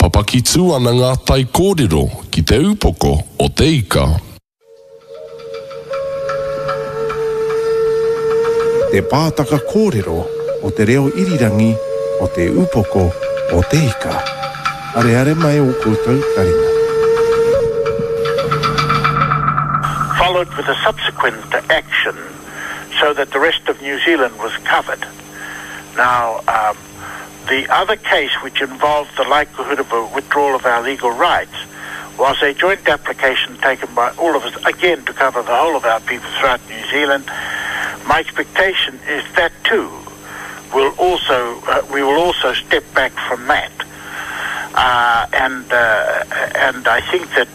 Papakitsu ana ngā tai kōrero ki te upoko o te ika. Te pātaka kōrero o te reo irirangi o te upoko o te ika. Are mai o koutou karina. Followed with a subsequent action so that the rest of New Zealand was covered. Now, the other case which involved the likelihood of a withdrawal of our legal rights was a joint application taken by all of us, again to cover the whole of our people throughout New Zealand. My expectation is that too we will also step back from that. And I think that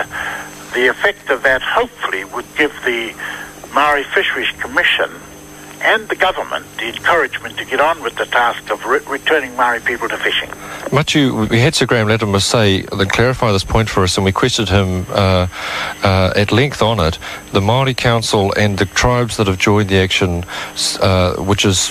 the effect of that hopefully would give the Maori Fisheries Commission and the government the encouragement to get on with the task of returning Maori people to fishing. Matiu, we had Sir Graham Latimer clarify this point for us, and we questioned him at length on it. The Māori Council and the tribes that have joined the action, which is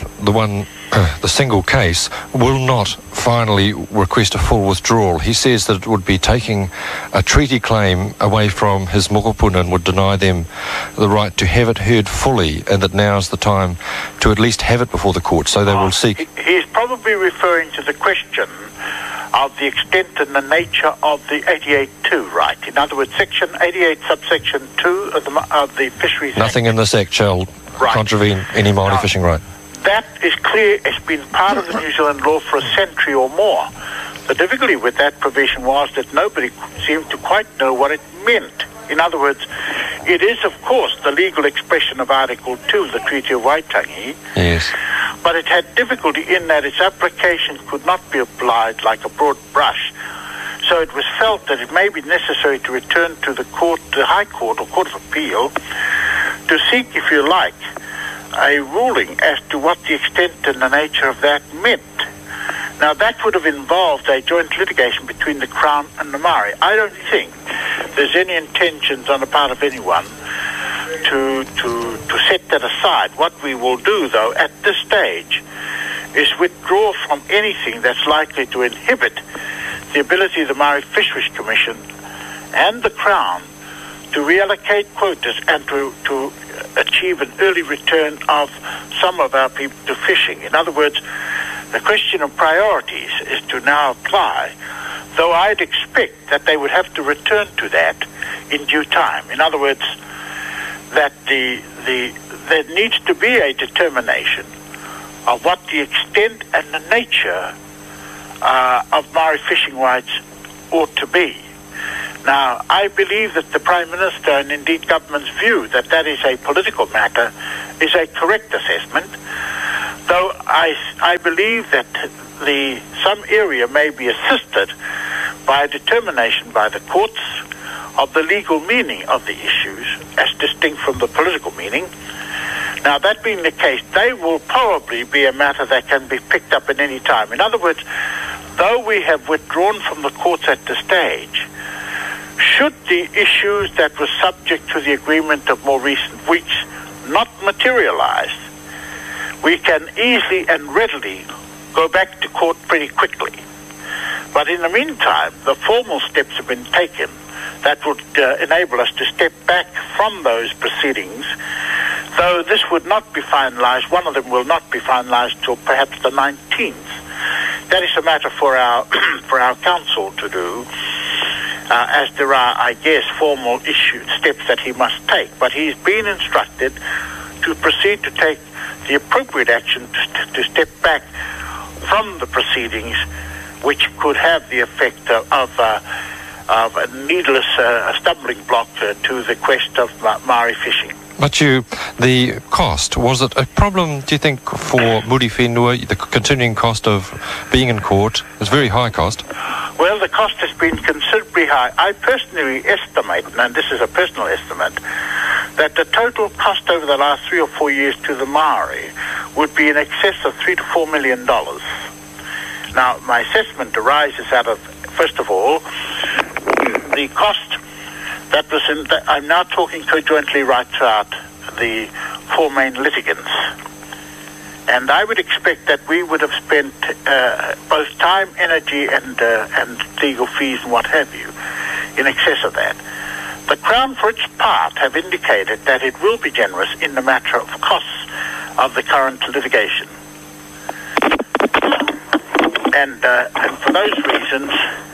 the single case, will not finally request a full withdrawal. He says that it would be taking a treaty claim away from his mokopuna and would deny them the right to have it heard fully, and that now's the time to at least have it before the court, so they will seek... He's probably referring to the question of the extent and the nature of the 88.2 right. In other words, Section 88, subsection 2 of the Fisheries Nothing Act. In this Act shall contravene any Māori fishing right. That is clear. It's been part of the New Zealand law for a century or more. The difficulty with that provision was that nobody seemed to quite know what it meant. In other words, it is, of course, the legal expression of Article 2 of the Treaty of Waitangi. Yes. But it had difficulty in that its application could not be applied like a broad brush. So it was felt that it may be necessary to return to the court, the High Court or Court of Appeal, to seek, if you like, a ruling as to what the extent and the nature of that meant. Now, that would have involved a joint litigation between the Crown and the Maori. I don't think there's any intentions on the part of anyone to set that aside. What we will do, though, at this stage, is withdraw from anything that's likely to inhibit the ability of the Maori Fisheries Commission and the Crown to reallocate quotas and to achieve an early return of some of our people to fishing. In other words, the question of priorities is to now apply, though I'd expect that they would have to return to that in due time. In other words, that there needs to be a determination of what the extent and the nature of Maori fishing rights ought to be. Now, I believe that the Prime Minister and indeed government's view that that is a political matter is a correct assessment, though I believe that some area may be assisted by a determination by the courts of the legal meaning of the issues as distinct from the political meaning. Now, that being the case, they will probably be a matter that can be picked up at any time. In other words, though we have withdrawn from the courts at this stage, should the issues that were subject to the agreement of more recent weeks not materialize, we can easily and readily go back to court pretty quickly. But in the meantime, the formal steps have been taken that would enable us to step back from those proceedings, though this would not be finalized. One of them will not be finalized till perhaps the 19th. That is a matter for our for our council to do, as there are, I guess, formal steps that he must take. But he's been instructed to proceed to take the appropriate action to step back from the proceedings, which could have the effect of a needless stumbling block to the quest of Maori fishing. But the cost, was it a problem, do you think, for Muri Whenua, the continuing cost of being in court? It's very high cost. Well, the cost has been considerably high. I personally estimate, and this is a personal estimate, that the total cost over the last 3 or 4 years to the Maori would be in excess of $3 to $4 million. Now, my assessment arises out of, first of all, the cost that was in. I'm now talking conjointly right throughout the four main litigants. And I would expect that we would have spent both time, energy, and legal fees and what have you in excess of that. The Crown, for its part, have indicated that it will be generous in the matter of costs of the current litigation. And for those reasons,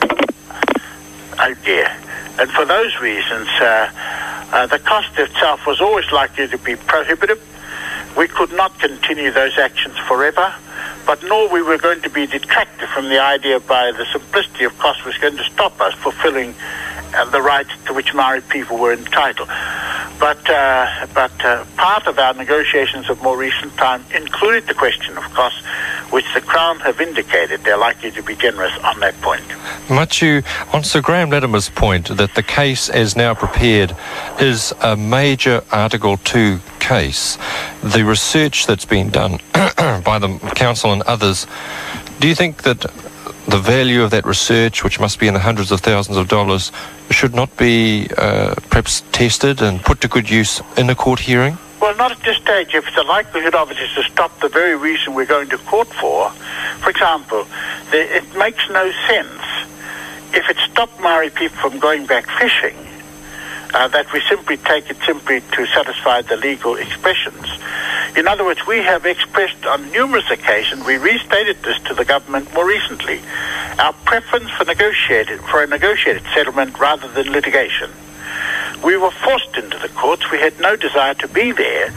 the cost itself was always likely to be prohibitive. We could not continue those actions forever, but nor we were going to be detracted from the idea by the simplicity of cost was going to stop us fulfilling the rights to which Maori people were entitled. But part of our negotiations of more recent time included the question of costs, which the Crown have indicated they're likely to be generous on that point. Matiu, on Sir Graham Latimer's point that the case as now prepared is a major Article 2 case, the research that's been done by the Council and others, do you think that the value of that research, which must be in the hundreds of thousands of dollars, should not be perhaps tested and put to good use in a court hearing? Well, not at this stage. If the likelihood of it is to stop the very reason we're going to court for example, it makes no sense if it stopped Maori people from going back fishing, that we simply take it simply to satisfy the legal expressions. In other words, we have expressed on numerous occasions, we restated this to the government more recently, our preference for a negotiated settlement rather than litigation. We were forced into the courts. We had no desire to be there,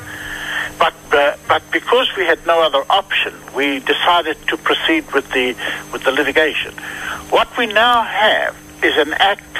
but because we had no other option, we decided to proceed with the litigation. What we now have is an act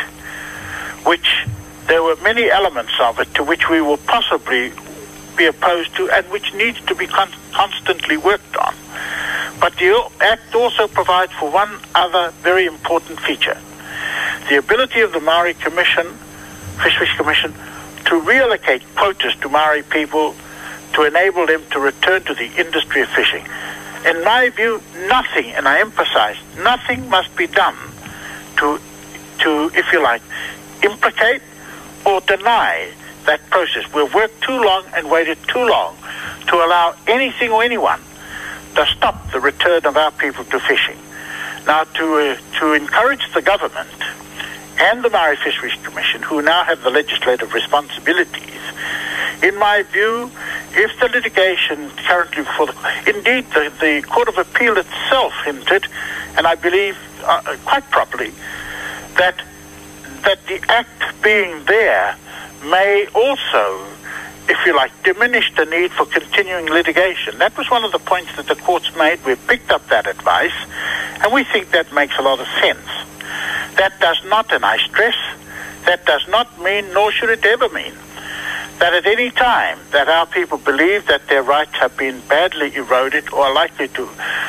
which there were many elements of it to which we will possibly be opposed to and which needs to be constantly worked on. But the Act also provides for one other very important feature: the ability of the Maori Fisheries Commission to reallocate quotas to Maori people to enable them to return to the industry of fishing. In my view, nothing, and I emphasize, nothing must be done to if you like, implicate or deny that process. We've worked too long and waited too long to allow anything or anyone to stop the return of our people to fishing. Now, to encourage the government and the Maori Fisheries Commission, who now have the legislative responsibilities, in my view, if the litigation currently before indeed the Court of Appeal itself hinted, and I believe quite properly, that the Act being there may also, if you like, diminish the need for continuing litigation. That was one of the points that the courts made. We've picked up that advice, and we think that makes a lot of sense. That does not, and I stress, that does not mean, nor should it ever mean, that at any time that our people believe that their rights have been badly eroded or are likely to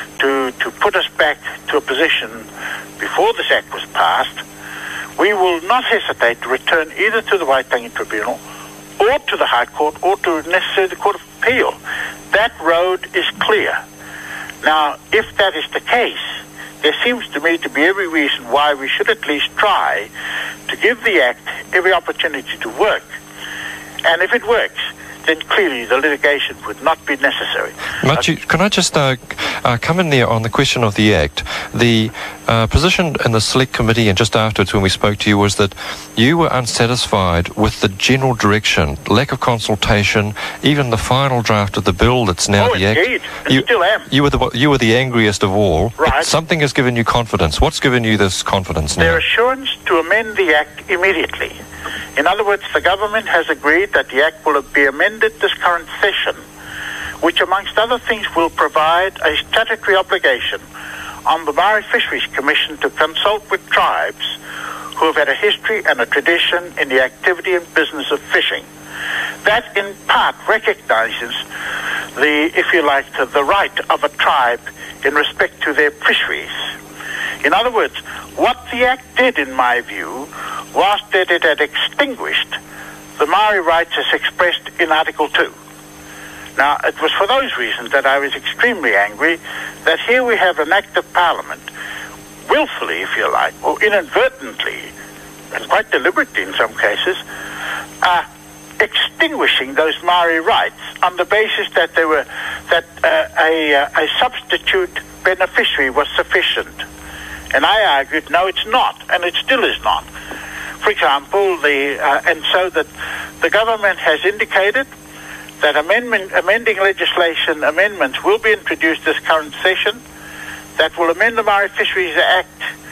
put us back to a position before this Act was passed, we will not hesitate to return either to the Waitangi Tribunal or to the High Court or to necessarily the Court of Appeal. That road is clear. Now, if that is the case, there seems to me to be every reason why we should at least try to give the Act every opportunity to work. And if it works, then clearly the litigation would not be necessary. Matiu, can I just come in there on the question of the Act? The position in the Select Committee and just afterwards when we spoke to you was that you were unsatisfied with the general direction, lack of consultation, even the final draft of the bill that's now the indeed. Act. You still am. You were the angriest of all. Right. Something has given you confidence. What's given you this confidence now? Their assurance to amend the Act immediately. In other words, the government has agreed that the Act will be amended this current session, which amongst other things will provide a statutory obligation on the Maori Fisheries Commission to consult with tribes who have had a history and a tradition in the activity and business of fishing. That in part recognizes if you like, the right of a tribe in respect to their fisheries. In other words, what the Act did, in my view, was that it had extinguished the Maori rights as expressed in Article 2. Now, it was for those reasons that I was extremely angry that here we have an Act of Parliament, willfully, if you like, or inadvertently, and quite deliberately in some cases, extinguishing those Maori rights on the basis that a substitute beneficiary was sufficient. And I argued, no, it's not, and it still is not. For example, and so that the government has indicated that amending legislation amendments will be introduced this current session that will amend the Maori Fisheries Act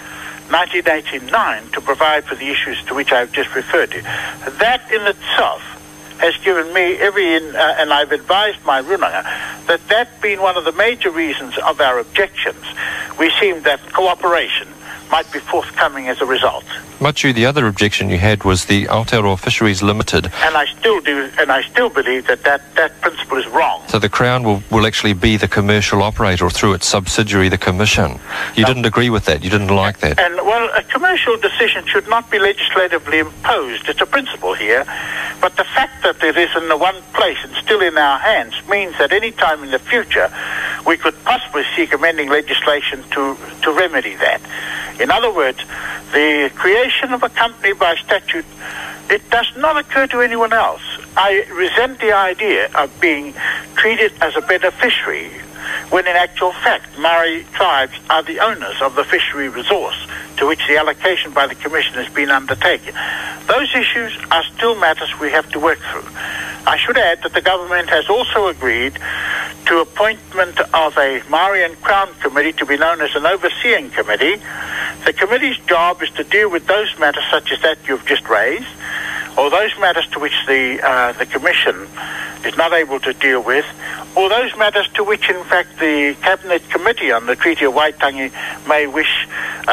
1989 to provide for the issues to which I've just referred to. That in itself has given me and I've advised my runanga that being one of the major reasons of our objections, we seem that cooperation might be forthcoming as a result. Matiu, the other objection you had was the Aotearoa Fisheries Limited. And I still do, and I still believe that principle is wrong. So the Crown will actually be the commercial operator through its subsidiary, the Commission. You didn't agree with that. You didn't like that. And, well, a commercial decision should not be legislatively imposed. It's a principle here. But the fact that it is in the one place and still in our hands means that any time in the future we could possibly seek amending legislation to remedy that. In other words, the creation of a company by statute, it does not occur to anyone else. I resent the idea of being treated as a beneficiary when in actual fact Maori tribes are the owners of the fishery resource to which the allocation by the Commission has been undertaken. Those issues are still matters we have to work through. I should add that the government has also agreed to appointment of a Maori and Crown committee to be known as an overseeing committee. The committee's job is to deal with those matters such as that you've just raised, or those matters to which the Commission is not able to deal with, or those matters to which, in fact, the Cabinet Committee on the Treaty of Waitangi may wish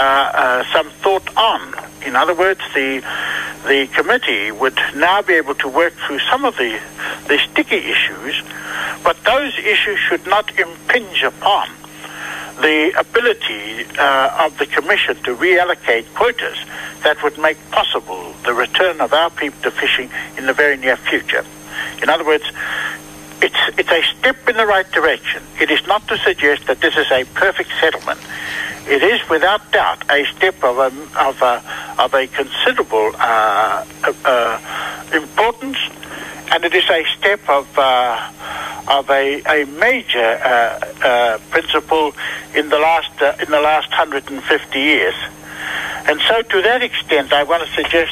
some thought on. In other words, the committee would now be able to work through some of the sticky issues, but those issues should not impinge upon the ability of the Commission to reallocate quotas that would make possible the return of our people to fishing in the very near future. In other words, it's a step in the right direction. It is not to suggest that this is a perfect settlement. It is without doubt a step of a considerable importance, and it is a step of a major principle in the last 150 years. And so, to that extent, I want to suggest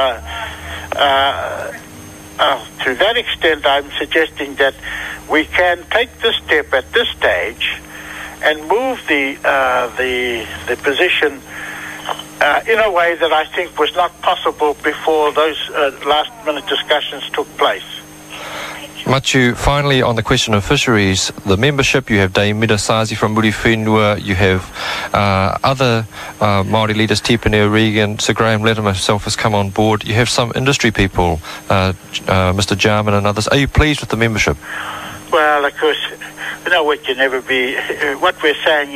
that. To that extent, I'm suggesting that we can take this step at this stage and move the position in a way that I think was not possible before those last-minute discussions took place. Matiu, finally, on the question of fisheries, the membership, you have Dame Midasazi from Muri Whenua, you have other Māori leaders, Tipene Regan, Sir Graham Latimer himself has come on board. You have some industry people, Mr. Jarman and others. Are you pleased with the membership? Well, of course, we can never be. What we're saying